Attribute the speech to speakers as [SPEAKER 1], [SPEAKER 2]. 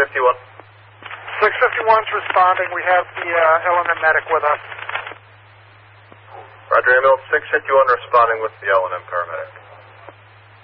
[SPEAKER 1] 651.
[SPEAKER 2] 651's responding. We have the L&M medic with us.
[SPEAKER 1] Roger, ambulance 651 responding with the L&M paramedic.